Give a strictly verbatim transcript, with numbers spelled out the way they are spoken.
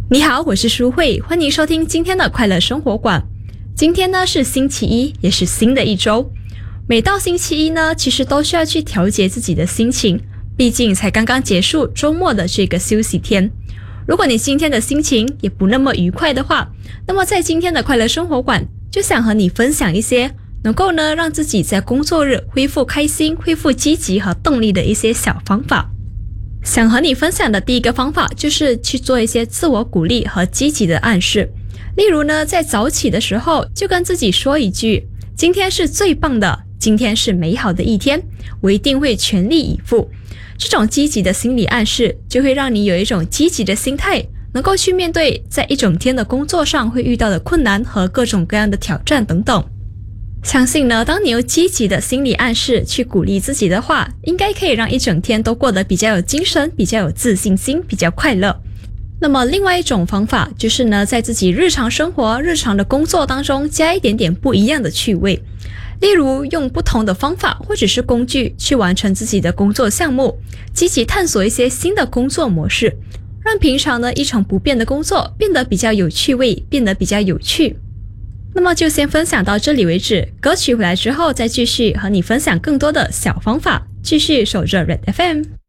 你好，我是舒慧，欢迎收听今天的快乐生活馆。今天呢是星期一，也是新的一周。每到星期一呢，其实都需要去调节自己的心情，毕竟才刚刚结束周末的这个休息天。如果你今天的心情也不那么愉快的话，那么在今天的快乐生活馆就想和你分享一些能够呢让自己在工作日恢复开心、恢复积极和动力的一些小方法。想和你分享的第一个方法就是去做一些自我鼓励和积极的暗示。例如呢，在早起的时候就跟自己说一句，今天是最棒的，今天是美好的一天，我一定会全力以赴。这种积极的心理暗示就会让你有一种积极的心态，能够去面对在一整天的工作上会遇到的困难和各种各样的挑战等等。相信呢，当你用积极的心理暗示去鼓励自己的话，应该可以让一整天都过得比较有精神，比较有自信心，比较快乐。那么另外一种方法就是呢，在自己日常生活、日常的工作当中加一点点不一样的趣味。例如用不同的方法或者是工具去完成自己的工作项目，积极探索一些新的工作模式，让平常呢一成不变的工作变得比较有趣味，变得比较有趣。那么就先分享到这里为止，歌曲回来之后再继续和你分享更多的小方法，继续守着 Red F M。